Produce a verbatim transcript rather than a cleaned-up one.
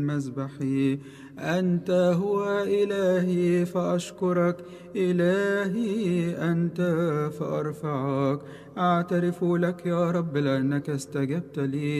مذبحي. أنت هو إلهي فأشكرك، إلهي أنت فأرفعك. أعترف لك يا رب لأنك استجبت لي.